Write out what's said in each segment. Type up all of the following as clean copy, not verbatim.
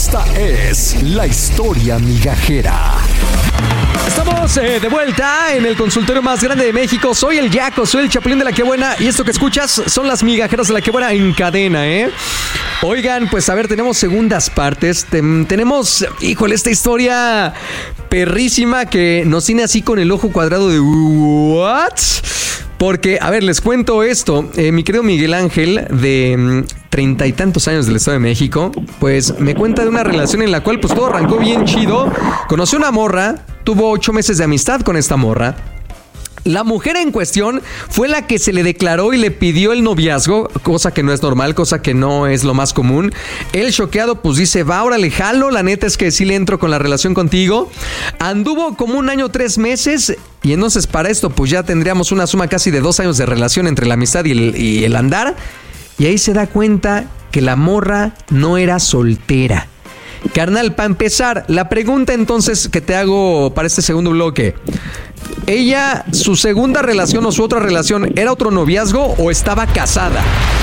Esta es la historia migajera. Estamos de vuelta en el consultorio más grande de México. Soy el Yaco, soy el Chapulín de La Quebuena. Y esto que escuchas son las migajeras de La Quebuena en cadena, ¿eh? Oigan, pues a ver, tenemos segundas partes. Tenemos, híjole, esta historia perrísima que nos tiene así con el ojo cuadrado de ¿what? Porque, a ver, les cuento esto. Mi querido Miguel Ángel, de 30 y tantos años del Estado de México, pues me cuenta de una relación en la cual pues todo arrancó bien chido. Conoció una morra, tuvo 8 meses de amistad con esta morra. La mujer en cuestión fue la que se le declaró y le pidió el noviazgo, cosa que no es normal, cosa que no es lo más común. Él, choqueado, pues dice, va, órale, jalo, la neta es que sí le entro con la relación contigo. Anduvo como 1 año, 3 meses, y entonces para esto pues ya tendríamos una suma casi de 2 años de relación entre la amistad y el andar. Y ahí se da cuenta que la morra no era soltera. Carnal, para empezar, la pregunta entonces que te hago para este segundo bloque. ¿Ella, su segunda relación o su otra relación, era otro noviazgo o estaba casada?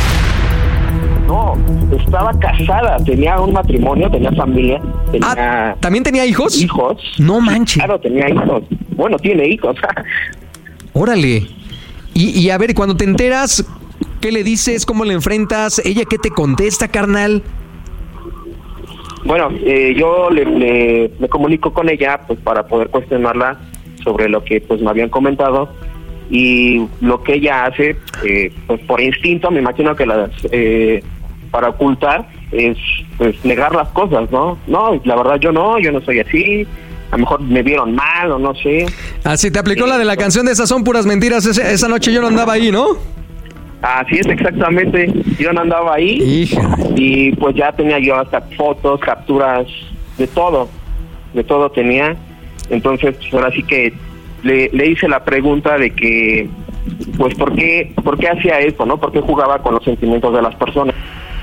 No, estaba casada, tenía un matrimonio, tenía familia, tenía... ¿También tenía hijos? Hijos. No manches. Claro, tenía hijos. Bueno, tiene hijos. Órale. Y a ver, cuando te enteras, ¿qué le dices? ¿Cómo le enfrentas? ¿Ella qué te contesta, carnal? Bueno, yo me comunico con ella pues para poder cuestionarla sobre lo que pues me habían comentado, y lo que ella hace pues por instinto, me imagino que para ocultar es pues negar las cosas, ¿no? No, la verdad yo no soy así, a lo mejor me vieron mal o no sé. Así te aplicó la de la canción de Esas son puras mentiras, esa noche yo no andaba ahí, ¿no? Así es, exactamente, yo no andaba ahí. Hija. Y pues ya tenía yo hasta fotos, capturas, de todo tenía. Entonces, ahora sí que le hice la pregunta de que, pues, ¿por qué hacía esto, no? ¿Por qué jugaba con los sentimientos de las personas?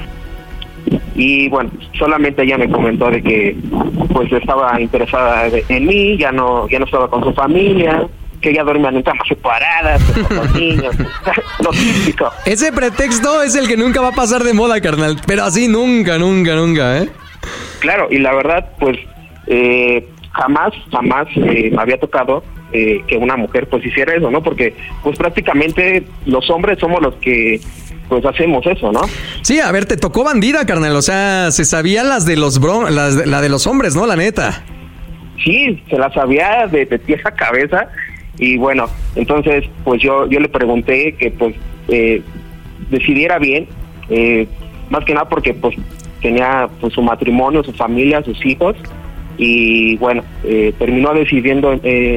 Y bueno, solamente ella me comentó de que, pues, estaba interesada en mí, ya no estaba con su familia, que ella dormía en camas separadas, con los niños, lo típico. Ese pretexto es el que nunca va a pasar de moda, carnal, pero así nunca, ¿eh? Claro, y la verdad, pues, jamás me había tocado que una mujer pues hiciera eso, ¿no? Porque pues prácticamente los hombres somos los que pues hacemos eso, ¿no? Sí, a ver, te tocó bandida, carnal, o sea, se sabían las de los la de los hombres, ¿no? La neta. Sí, se la sabía de pies a cabeza, y bueno, entonces pues yo le pregunté que pues decidiera bien, más que nada porque pues tenía pues su matrimonio, su familia, sus hijos. Y bueno, terminó decidiendo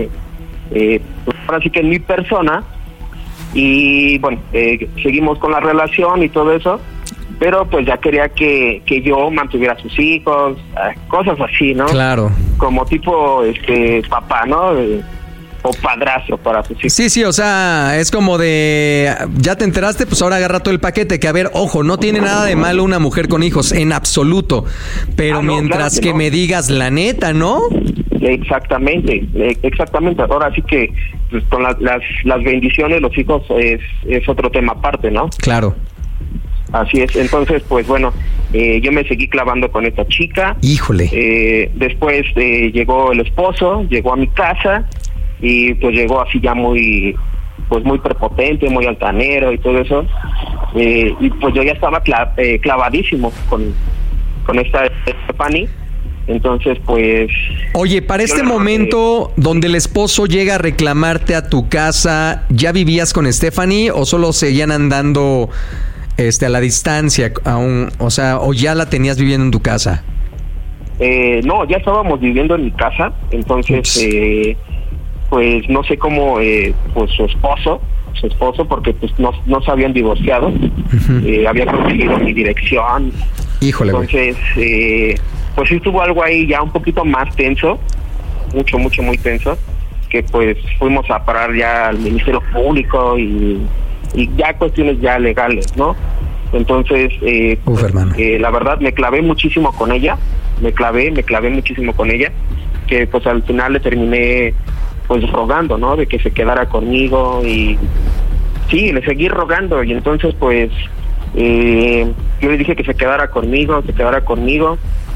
ahora sí que en mi persona, y bueno, seguimos con la relación y todo eso, pero pues ya quería que yo mantuviera a sus hijos, cosas así, ¿no? Claro. Como tipo papá, ¿no? O padrastro para sus hijos. Sí, o sea, es como de, ya te enteraste, pues ahora agarra todo el paquete, que a ver, ojo, no tiene nada de malo una mujer con hijos, en absoluto, pero no, mientras claro que me digas la neta, ¿no? Exactamente, ahora sí que pues, con las bendiciones, los hijos es otro tema aparte, ¿no? Claro. Así es, entonces pues bueno, yo me seguí clavando con esta chica. Híjole. Después llegó el esposo, llegó a mi casa, y pues llegó así ya muy prepotente, muy altanero y todo eso, y pues yo ya estaba clavadísimo con esta Stephanie. Entonces pues... Oye, para este momento donde el esposo llega a reclamarte a tu casa, ¿ya vivías con Stephanie o solo seguían andando a la distancia aún, o sea, o ya la tenías viviendo en tu casa? No, ya estábamos viviendo en mi casa, entonces pues no sé cómo pues su esposo, porque pues no se habían divorciado. Uh-huh. Había conseguido mi dirección. Híjole. Entonces pues sí estuvo algo ahí ya un poquito más tenso, muy tenso, que pues fuimos a parar ya al Ministerio Público y ya cuestiones ya legales, ¿no? Entonces la verdad me clavé muchísimo con ella, me clavé muchísimo con ella, que pues al final le terminé pues rogando, ¿no? De que se quedara conmigo, y sí, le seguí rogando, y entonces pues yo le dije que se quedara conmigo,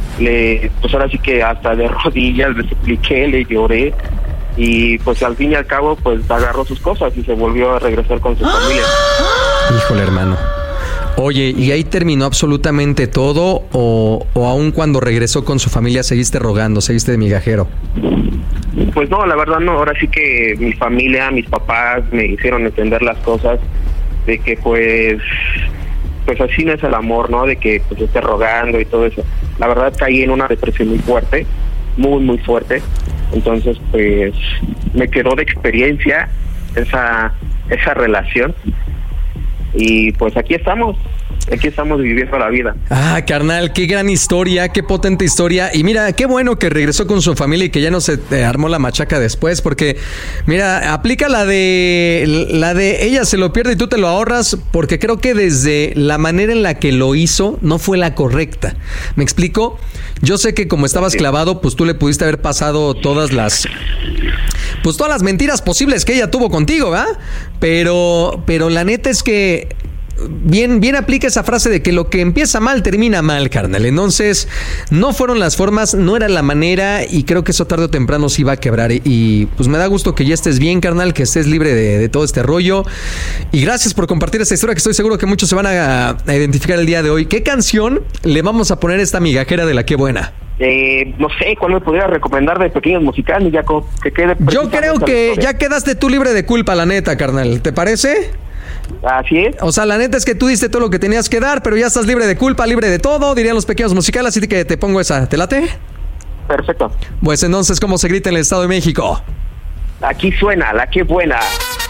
pues ahora sí que hasta de rodillas le supliqué, le lloré, y pues al fin y al cabo pues agarró sus cosas y se volvió a regresar con su familia. Híjole, hermano. Oye, ¿y ahí terminó absolutamente todo o aún cuando regresó con su familia seguiste rogando, seguiste de migajero? Pues no, la verdad no, ahora sí que mi familia, mis papás me hicieron entender las cosas, de que pues así no es el amor, ¿no? De que pues esté rogando y todo eso. La verdad caí en una depresión muy fuerte, muy fuerte. Entonces pues me quedó de experiencia esa relación. Y pues aquí estamos viviendo la vida. Ah, carnal, qué gran historia, qué potente historia. Y mira, qué bueno que regresó con su familia y que ya no se armó la machaca después, porque mira, aplica la de ella se lo pierde y tú te lo ahorras, porque creo que desde la manera en la que lo hizo no fue la correcta. ¿Me explico? Yo sé que como estabas clavado, pues tú le pudiste haber pasado todas las mentiras posibles que ella tuvo contigo, ¿verdad? Pero la neta es que bien aplica esa frase de que lo que empieza mal termina mal, carnal. Entonces, no fueron las formas, no era la manera, y creo que eso tarde o temprano se iba a quebrar. Y pues me da gusto que ya estés bien, carnal, que estés libre de todo este rollo. Y gracias por compartir esta historia, que estoy seguro que muchos se van a identificar el día de hoy. ¿Qué canción le vamos a poner a esta migajera de La Qué Buena? No sé, ¿cuál me podría recomendar de pequeños musicales, Jaco? Que quede. Yo creo que ya quedaste tú libre de culpa, la neta, carnal. ¿Te parece? Así es. O sea, la neta es que tú diste todo lo que tenías que dar, pero ya estás libre de culpa, libre de todo, dirían los pequeños musicales, así que te pongo esa. ¿Te late? Perfecto. Pues entonces, ¿cómo se grita en el Estado de México? Aquí suena La Qué Buena.